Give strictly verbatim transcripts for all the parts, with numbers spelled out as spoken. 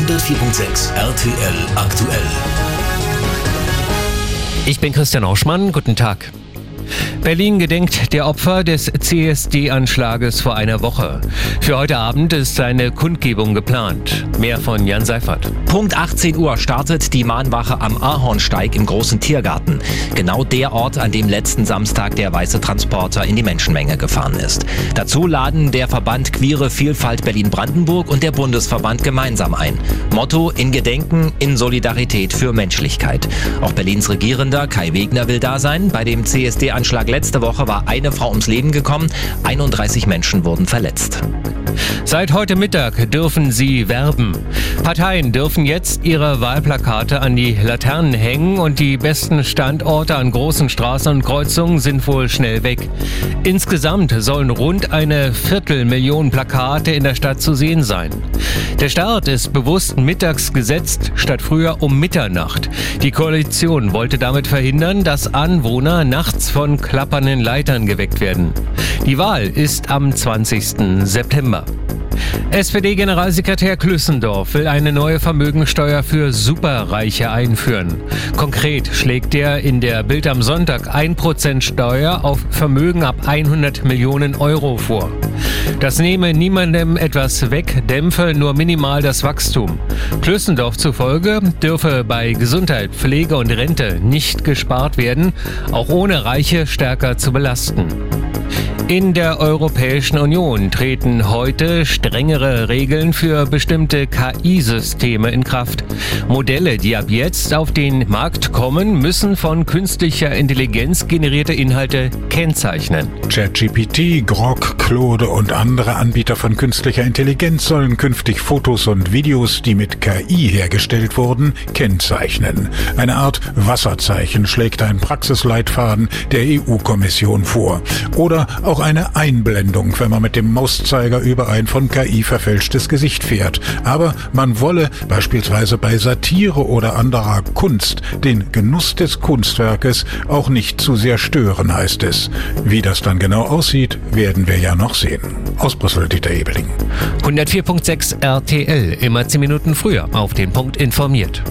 hundertvier Komma sechs R T L aktuell. Ich bin Christian Auschmann, guten Tag. Berlin gedenkt der Opfer des C S D-Anschlages vor einer Woche. Für heute Abend ist eine Kundgebung geplant. Mehr von Jan Seifert. Punkt achtzehn Uhr startet die Mahnwache am Ahornsteig im Großen Tiergarten. Genau der Ort, an dem letzten Samstag der weiße Transporter in die Menschenmenge gefahren ist. Dazu laden der Verband Queere Vielfalt Berlin-Brandenburg und der Bundesverband gemeinsam ein. Motto: in Gedenken, in Solidarität für Menschlichkeit. Auch Berlins Regierender Kai Wegner will da sein. Bei dem C S D-Anschlag letzte Woche war eine Frau ums Leben gekommen, einunddreißig Menschen wurden verletzt. Seit heute Mittag dürfen sie werben. Parteien dürfen jetzt ihre Wahlplakate an die Laternen hängen und die besten Standorte an großen Straßen und Kreuzungen sind wohl schnell weg. Insgesamt sollen rund eine Viertelmillion Plakate in der Stadt zu sehen sein. Der Start ist bewusst mittags gesetzt, statt früher um Mitternacht. Die Koalition wollte damit verhindern, dass Anwohner nachts von klappernden Leitern geweckt werden. Die Wahl ist am zwanzigsten September. S P D-Generalsekretär Klüssendorf will eine neue Vermögensteuer für Superreiche einführen. Konkret schlägt er in der Bild am Sonntag ein Prozent Steuer auf Vermögen ab hundert Millionen Euro vor. Das nehme niemandem etwas weg, dämpfe nur minimal das Wachstum. Klüssendorf zufolge dürfe bei Gesundheit, Pflege und Rente nicht gespart werden, auch ohne Reiche stärker zu belasten. In der Europäischen Union treten heute strengere Regeln für bestimmte K I-Systeme in Kraft. Modelle, die ab jetzt auf den Markt kommen, müssen von künstlicher Intelligenz generierte Inhalte kennzeichnen. ChatGPT, Grok, Claude und andere Anbieter von künstlicher Intelligenz sollen künftig Fotos und Videos, die mit K I hergestellt wurden, kennzeichnen. Eine Art Wasserzeichen schlägt ein Praxisleitfaden der E U-Kommission vor. Oder auch eine Einblendung, wenn man mit dem Mauszeiger über ein von K I verfälschtes Gesicht fährt. Aber man wolle beispielsweise bei Satire oder anderer Kunst den Genuss des Kunstwerkes auch nicht zu sehr stören, heißt es. Wie das dann genau aussieht, werden wir ja noch sehen. Aus Brüssel, Dieter Ebeling. hundertvier Komma sechs R T L, immer zehn Minuten früher auf den Punkt informiert.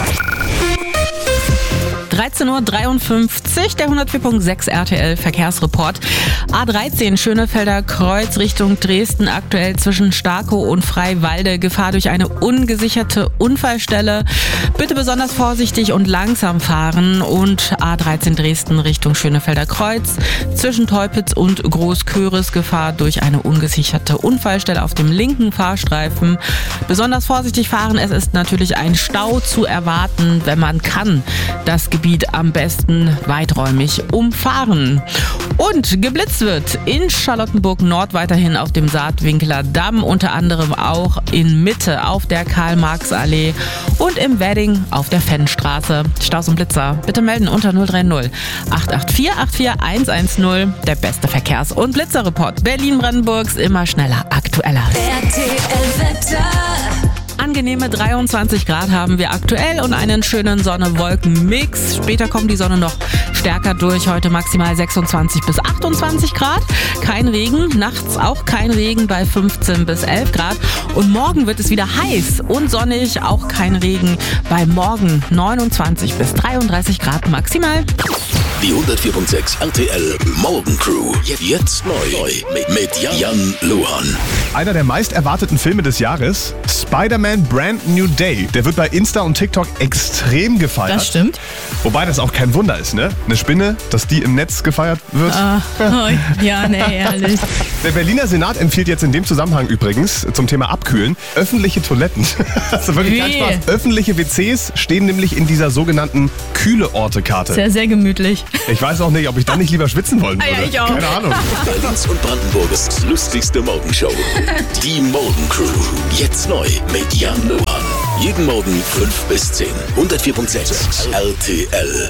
dreizehn Uhr dreiundfünfzig, der hundertvier Komma sechs R T L Verkehrsreport. A dreizehn Schönefelder Kreuz Richtung Dresden, aktuell zwischen Starkow und Freiwalde. Gefahr durch eine ungesicherte Unfallstelle. Bitte besonders vorsichtig und langsam fahren. Und A dreizehn Dresden Richtung Schönefelder Kreuz zwischen Teupitz und Großköris. Gefahr durch eine ungesicherte Unfallstelle auf dem linken Fahrstreifen. Besonders vorsichtig fahren. Es ist natürlich ein Stau zu erwarten, wenn man kann. Das Gebiet am besten weiträumig umfahren. Und geblitzt wird in Charlottenburg Nord weiterhin auf dem Saatwinkler Damm, unter anderem auch in Mitte auf der Karl-Marx-Allee und im Wedding auf der Fennstraße. Staus und Blitzer bitte melden unter null drei null acht acht vier acht vier eins eins null. Der beste Verkehrs- und Blitzerreport Berlin-Brandenburgs, immer schneller, aktueller. R T L-Wetter. Angenehme dreiundzwanzig Grad haben wir aktuell und einen schönen Sonne-Wolken-Mix. Später kommt die Sonne noch stärker durch. Heute maximal sechsundzwanzig bis achtundzwanzig Grad. Kein Regen, nachts auch kein Regen bei fünfzehn bis elf Grad. Und morgen wird es wieder heiß und sonnig, auch kein Regen bei morgen neunundzwanzig bis dreiunddreißig Grad maximal. Die hundertvier Komma sechs R T L Morgencrew. Jetzt neu mit Jan Luhan. Einer der meist erwarteten Filme des Jahres, Spider-Man Brand New Day. Der wird bei Insta und TikTok extrem gefeiert. Das stimmt. Wobei das auch kein Wunder ist, ne? Eine Spinne, dass die im Netz gefeiert wird. Uh, oh, ja, nee, ehrlich. Der Berliner Senat empfiehlt jetzt in dem Zusammenhang übrigens zum Thema Abkühlen öffentliche Toiletten. Also wirklich kein Spaß. Öffentliche W Cs stehen nämlich in dieser sogenannten Kühle-Orte-Karte. Sehr, sehr gemütlich. Ich weiß auch nicht, ob ich dann nicht lieber schwitzen wollen würde. Ah, ja, ich auch. Keine Ahnung. Berlins und Brandenburgs lustigste Morgenshow. Die Morgencrew. Jetzt neu mit Jan Luhan. Jeden Morgen fünf bis zehn. hundertvier Komma sechs R T L.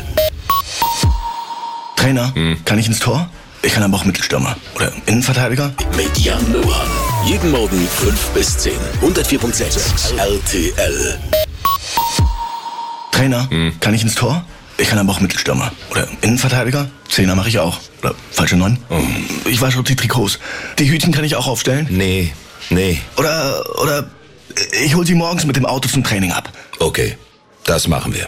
Trainer, hm. kann ich ins Tor? Ich kann aber auch Mittelstürmer. Oder Innenverteidiger? Mit Jan Luhan. Jeden Morgen fünf bis zehn. hundertvier Komma sechs R T L. Trainer, hm. kann ich ins Tor? Ich kann aber auch Mittelstürmer. Oder Innenverteidiger? Zehner mache ich auch. Oder falsche Neun? Oh. Ich wasche auch die Trikots. Die Hütchen kann ich auch aufstellen? Nee, nee. Oder, oder Ich hol Sie morgens mit dem Auto zum Training ab. Okay, das machen wir.